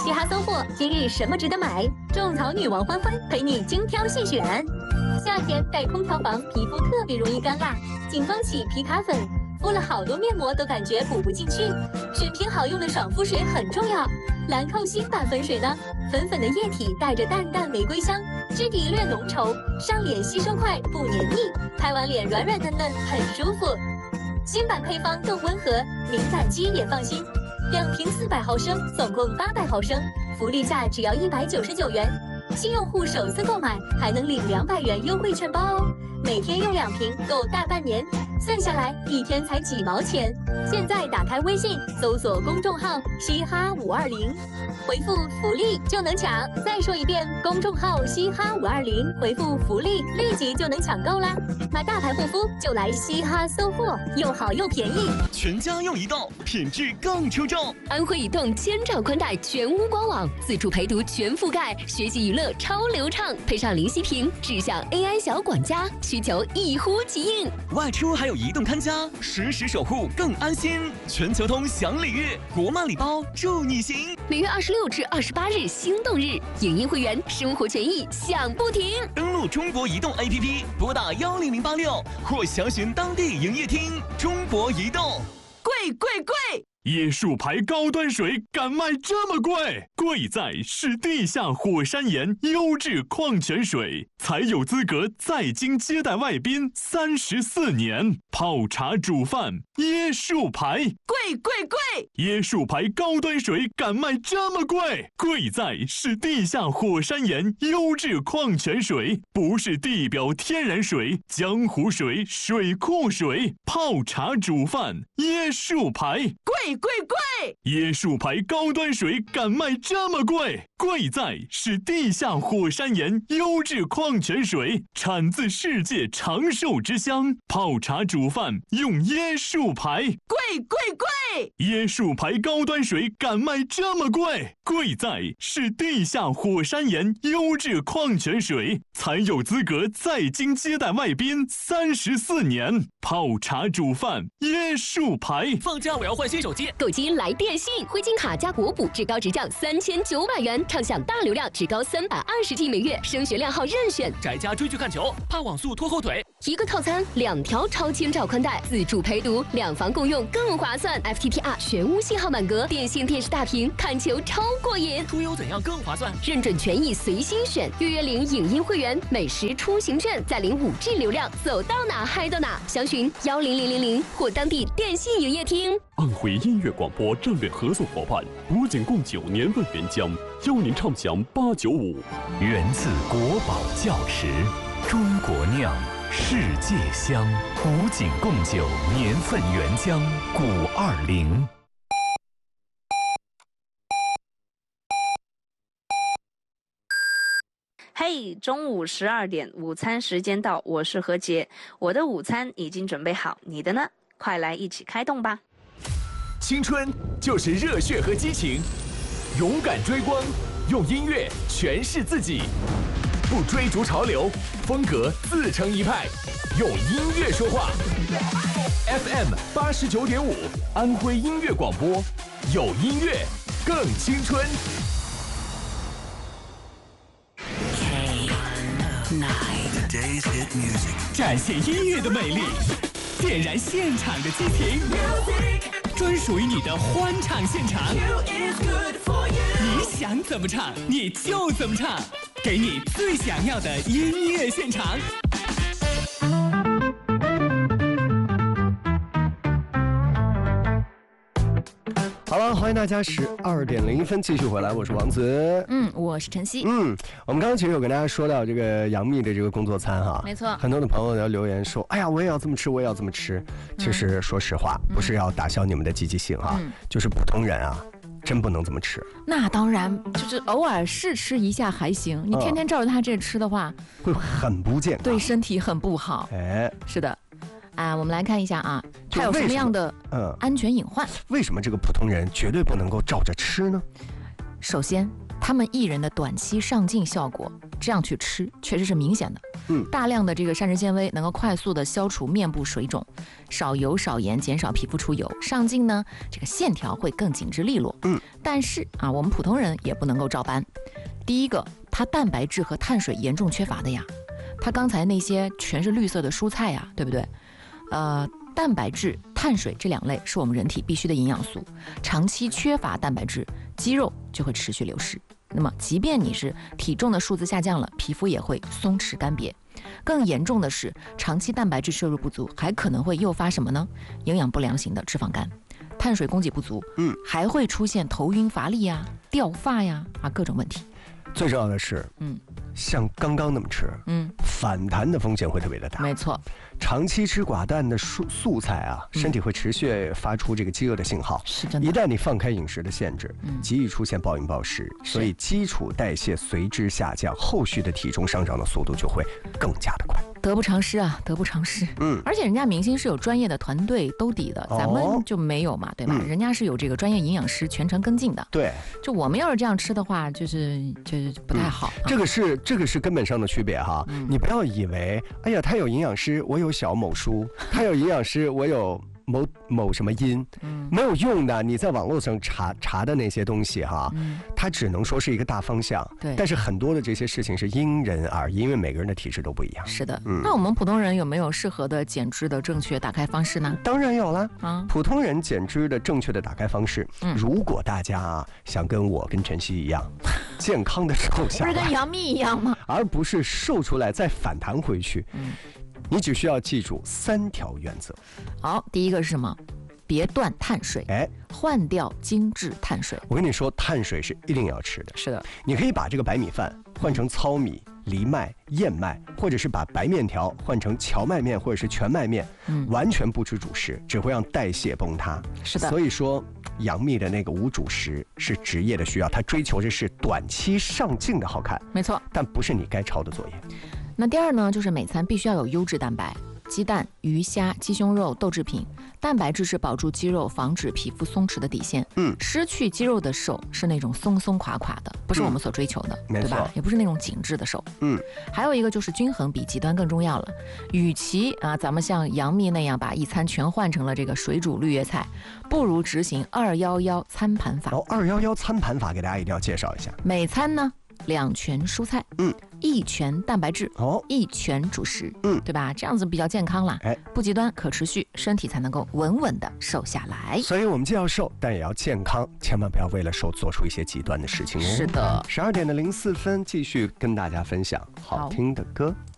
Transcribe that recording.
嘻哈搜货今日什么值得买？种草女王欢欢陪你精挑细选。夏天盖空调房，皮肤特别容易干蜡，紧绷起皮卡粉，敷了好多面膜都感觉补不进去。选瓶好用的爽肤水很重要。兰蔻新版粉水呢，粉粉的液体带着淡淡玫瑰香，质地略浓稠，上脸吸收快不黏腻，拍完脸软软嫩嫩，很舒服。新版配方更温和，敏感肌也放心。2瓶400毫升，总共800毫升，福利价只要199元。新用户首次购买还能领200元优惠券包哦，每天用2瓶够大半年，算下来一天才几毛钱。现在打开微信，搜索公众号“嘻哈520”，回复“福利”就能抢。再说一遍，公众号“嘻哈520”，回复“福利”，立即就能抢购啦！买大牌护肤就来嘻哈搜货，又好又便宜。 全家用移动，品质更出众。 安徽移动千兆宽带全屋官网，自助陪读全覆盖，学习娱乐超流畅，配上灵犀屏，智享 AI 小管家，需求一呼即应。 外出还有移动看家，实时守护更安心。全球通享礼遇，国漫礼包祝你行。 6月26至28日心动日，影音会员生活权益享不停。 登录中国移动 APP， 拨打10086或详询当地营业厅。中国移动，贵贵贵！ 椰树牌高端水敢卖这么贵？贵在是地下火山岩优质矿泉水，才有资格在京接待外宾34年。泡茶煮饭，椰树牌， 贵贵贵！ 椰树牌高端水敢卖这么贵？贵在是地下火山岩优质矿泉水，不是地表天然水、江湖水、水库水。泡茶煮饭，椰树牌， 贵贵贵！ 椰树牌高端水敢卖这么贵？贵在是地下火山岩优质矿泉水，产自世界长寿之乡。泡茶煮饭用椰树牌， 贵贵贵！ 椰树牌高端水敢卖这么贵？贵在是地下火山岩优质矿泉水，才有资格在京接待外宾34年。泡茶煮饭，椰树牌。 放假我要换新手机， 购机来电信，灰金卡加国补，至高直降3900元，畅享大流量，至高320G 每月，升学亮号任选。 宅家追剧看球，怕网速拖后腿。 一个套餐2条超千兆宽带，自助陪读，2房共用更划算。FTTR 全屋信号满格，电信电视大屏，看球超过瘾。 出游怎样更划算？ 认准权益随心选，月领影音会员，美食出行券，再领5G 流量，走到哪嗨到哪。详询10000或当地电信营业厅。 安徽音乐广播战略合作伙伴古井贡酒年份原浆，邀您畅享895。 源自国宝窖池，中国酿，世界香。古井贡酒年份原浆520。 嘿，中午12点，午餐时间到，我是何洁，我的午餐已经准备好，你的呢？快来一起开动吧！ 青春就是热血和激情，勇敢追光，用音乐诠释自己，不追逐潮流，风格自成一派，用音乐说话。FM 89.5，安徽音乐广播，有音乐更青春。 展现音乐的美丽，点燃现场的激情，专属于你的欢唱现场。你想怎么唱，你就怎么唱，给你最想要的音乐现场。 好了，欢迎大家12点01分继续回来，我是王子， 我是晨曦， 我们刚刚其实有跟大家说到这个杨幂的这个工作餐哈， 没错， 很多的朋友要留言说，哎呀，我也要这么吃，我也要这么吃。其实说实话，不是要打消你们的积极性啊，就是普通人啊，真不能这么吃。 那当然，就是偶尔试吃一下还行，你天天照着他这吃的话， 会很不健康， 对身体很不好。 哎， 是的。我们来看一下啊，它有什么样的安全隐患？ 为什么这个普通人绝对不能够照着吃呢？ 首先， 他们薏仁的短期上劲效果，这样去吃确实是明显的。大量的这个膳食纤维能够快速的消除面部水肿，少油少盐，减少皮肤出油。上劲呢，这个线条会更紧致利落。但是啊，我们普通人也不能够照搬。第一个，它蛋白质和碳水严重缺乏的呀。它刚才那些全是绿色的蔬菜呀，对不对？蛋白质、碳水这2类是我们人体必须的营养素，长期缺乏蛋白质，肌肉就会持续流失。那么，即便你是体重的数字下降了，皮肤也会松弛干瘪。更严重的是，长期蛋白质摄入不足，还可能会诱发什么呢？营养不良型的脂肪肝。碳水供给不足，还会出现头晕乏力呀、掉发呀各种问题。 最重要的是，像刚刚那么吃，反弹的风险会特别的大。 没错， 长期吃寡淡的素菜啊，身体会持续发出这个饥饿的信号。 是真的。 一旦你放开饮食的限制，极易出现暴饮暴食，所以基础代谢随之下降，后续的体重上涨的速度就会更加的快。 得不偿失啊，得不偿失。而且人家明星是有专业的团队兜底的，咱们就没有嘛，对吧？人家是有这个专业营养师全程跟进的。 对， 就我们要是这样吃的话，就是不太好。 这个是根本上的区别哈。你不要以为，哎呀，他有营养师，我有小某书；他有营养师，我有某什么因，没有用的。你在网络上查的那些东西哈，它只能说是一个大方向。 对， 但是很多的这些事情是因人而异，因为每个人的体质都不一样。 是的，那我们普通人有没有适合的减脂的正确打开方式呢？ 当然有了普通人减脂的正确的打开方式，如果大家想跟我跟晨曦一样，健康的瘦下来， 不是跟杨幂一样吗？ 而不是瘦出来再反弹回去。你只需要记住3条原则。 好，第一个是什么？别断碳水，换掉精致碳水。 我跟你说，碳水是一定要吃的。 是的， 你可以把这个白米饭换成糙米、藜麦、燕麦，或者是把白面条换成荞麦面或者是全麦面，完全不吃主食，只会让代谢崩塌。 是的， 所以说杨幂的那个无主食是职业的需要，她追求的是短期上镜的好看。 没错， 但不是你该抄的作业。 那第二呢，就是每餐必须要有优质蛋白，鸡蛋、鱼虾、鸡胸肉、豆制品。蛋白质是保住肌肉、防止皮肤松弛的底线。失去肌肉的瘦是那种松松垮垮的，不是我们所追求的，对吧？也不是那种紧致的瘦。还有一个就是均衡比极端更重要了。与其咱们像杨幂那样把一餐全换成了这个水煮绿叶菜，不如执行211餐盘法。 211餐盘法给大家一定要介绍一下。 每餐呢2拳蔬菜，1拳蛋白质，1拳主食，对吧？这样子比较健康啦，不极端，可持续，身体才能够稳稳的瘦下来。 所以我们既要瘦，但也要健康，千万不要为了瘦做出一些极端的事情哦。 是的， 12点04分继续跟大家分享好听的歌。